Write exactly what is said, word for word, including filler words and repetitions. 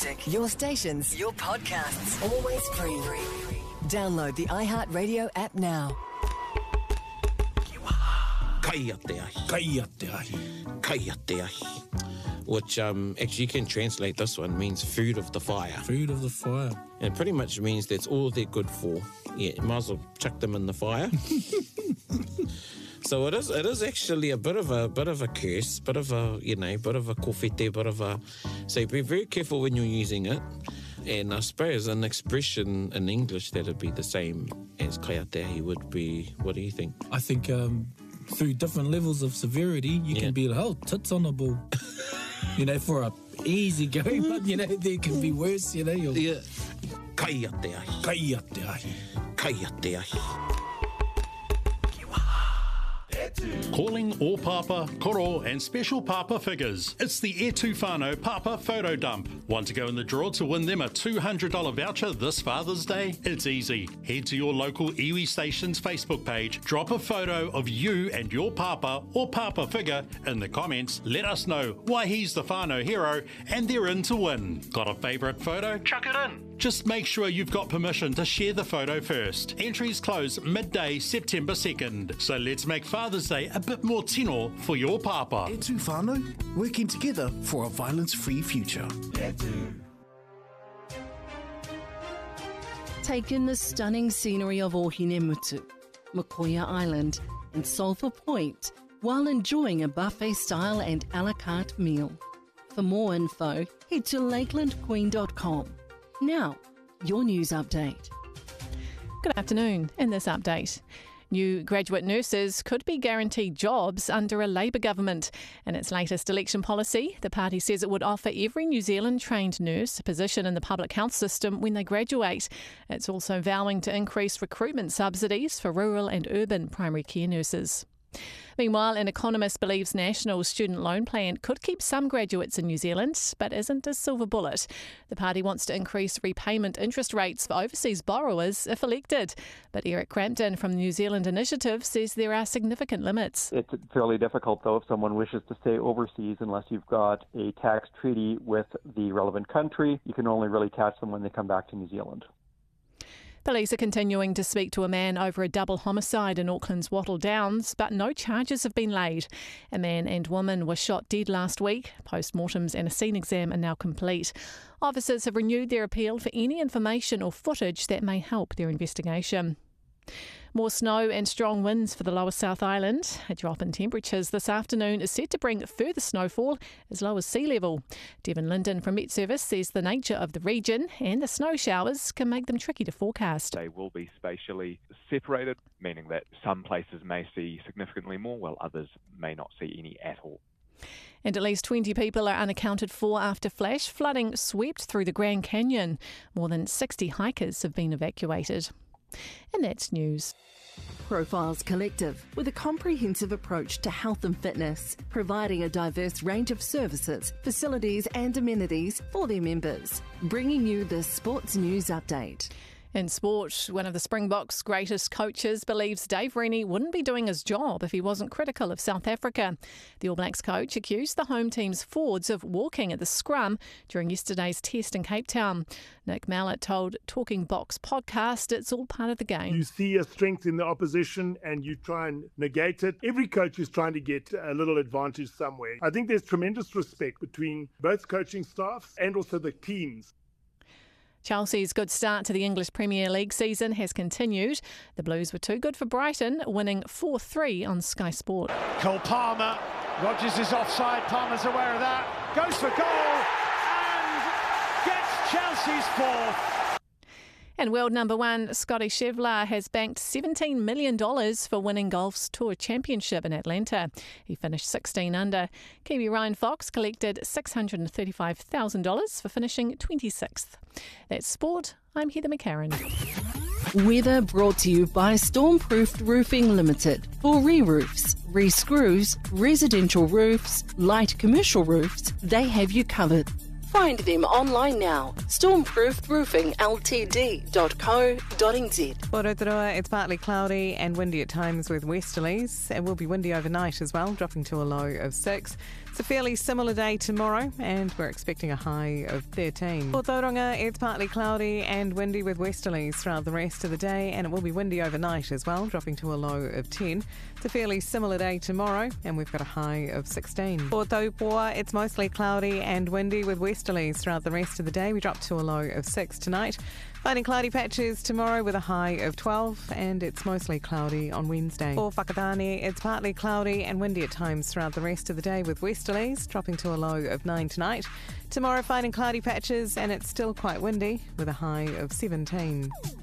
music, your stations, your podcasts, always free. Download the iHeartRadio app now. Kaya te ahi. Kaya te ahi. Kaya te ahi. Which um, actually you can translate this one, means food of the fire. Food of the fire. And it pretty much means that's all they're good for. Yeah, you might as well chuck them in the fire. So it is it is actually a bit of a bit of a curse, bit of a, you know, bit of a kōwhete, bit of a... So be very careful when you're using it. And I suppose an expression in English that'd be the same as kaya te ahi would be, what do you think? I think um, through different levels of severity, you Yeah. can be like, oh, tits on a ball. You know, for a easy go, but, you know, there can be worse, you know. You're, Yeah. Kaya te ahi. Kaya te ahi. Kaya te ahi. Calling all Papa, Koro and special Papa figures. It's the E two Whānau Papa Photo Dump. Want to go in the draw to win them a two hundred dollars voucher this Father's Day? It's easy. Head to your local iwi Station's Facebook page, drop a photo of you and your Papa or Papa figure in the comments, let us know why he's the Whānau hero, and they're in to win. Got a favourite photo? Chuck it in. Just make sure you've got permission to share the photo first. Entries close midday September second. So let's make Father's Day a bit more tino for your Papa. E two Whānau, working together for a violence-free future. Take in the stunning scenery of Ohinemutu, Makoia Island and Sulphur Point while enjoying a buffet-style and a la carte meal. For more info, head to lakeland queen dot com. Now, your news update. Good afternoon. In this update, new graduate nurses could be guaranteed jobs under a Labour government. In its latest election policy, the party says it would offer every New Zealand-trained nurse a position in the public health system when they graduate. It's also vowing to increase recruitment subsidies for rural and urban primary care nurses. Meanwhile, an economist believes National Student Loan Plan could keep some graduates in New Zealand, but isn't a silver bullet. The party wants to increase repayment interest rates for overseas borrowers if elected. But Eric Crampton from the New Zealand Initiative says there are significant limits. It's fairly difficult, though, if someone wishes to stay overseas, unless you've got a tax treaty with the relevant country. You can only really catch them when they come back to New Zealand. Police are continuing to speak to a man over a double homicide in Auckland's Wattle Downs, but no charges have been laid. A man and woman were shot dead last week. Post-mortems and a scene exam are now complete. Officers have renewed their appeal for any information or footage that may help their investigation. More snow and strong winds for the lower South Island. A drop in temperatures this afternoon is set to bring further snowfall as low as sea level. Devon Linden from Met Service says the nature of the region and the snow showers can make them tricky to forecast. They will be spatially separated, meaning that some places may see significantly more while others may not see any at all. And at least twenty people are unaccounted for after flash flooding swept through the Grand Canyon. More than sixty hikers have been evacuated. And that's news. Profiles Collective, with a comprehensive approach to health and fitness, providing a diverse range of services, facilities and amenities for their members. Bringing you the Sports News Update. In sport, one of the Springboks' greatest coaches believes Dave Rennie wouldn't be doing his job if he wasn't critical of South Africa. The All Blacks coach accused the home team's forwards of walking at the scrum during yesterday's test in Cape Town. Nick Mallett told Talking Box podcast it's all part of the game. You see a strength in the opposition and you try and negate it. Every coach is trying to get a little advantage somewhere. I think there's tremendous respect between both coaching staffs and also the teams. Chelsea's good start to the English Premier League season has continued. The Blues were too good for Brighton, winning four three on Sky Sport. Cole Palmer, Rodgers is offside, Palmer's aware of that, goes for goal and gets Chelsea's fourth. And world number one Scotty Scheffler has banked seventeen million dollars for winning golf's Tour Championship in Atlanta. He finished sixteen under. Kiwi Ryan Fox collected six hundred thirty-five thousand dollars for finishing twenty-sixth. That's sport. I'm Heather McCarran. Weather brought to you by Stormproofed Roofing Limited. For re-roofs, re-screws, residential roofs, light commercial roofs, they have you covered. Find them online now. stormproofed roofing l t d dot co dot n z. For Rotorua, it's partly cloudy and windy at times with westerlies. It will be windy overnight as well, dropping to a low of six. It's a fairly similar day tomorrow, and we're expecting a high of thirteen. For Tauranga, it's partly cloudy and windy with westerlies throughout the rest of the day, and it will be windy overnight as well, dropping to a low of ten. It's a fairly similar day tomorrow, and we've got a high of sixteen. For Taupoa, it's mostly cloudy and windy with westerlies throughout the rest of the day. We drop to a low of six tonight. Finding cloudy patches tomorrow with a high of twelve, and it's mostly cloudy on Wednesday. For Whakatane, it's partly cloudy and windy at times throughout the rest of the day with westerlies, dropping to a low of nine tonight. Tomorrow, finding cloudy patches, and it's still quite windy with a high of seventeen.